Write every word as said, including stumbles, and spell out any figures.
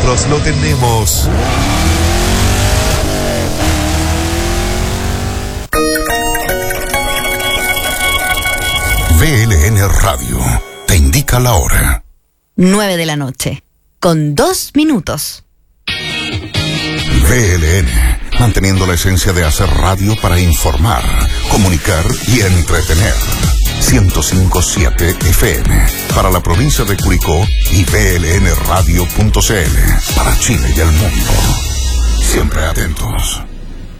nosotros lo tenemos. V L N Radio te indica la hora. Nueve de la noche, con dos minutos. V L N, manteniendo la esencia de hacer radio para informar, comunicar y entretener. ciento cinco punto siete F M para la provincia de Curicó y V L N radio punto c l para Chile y el mundo. Siempre atentos.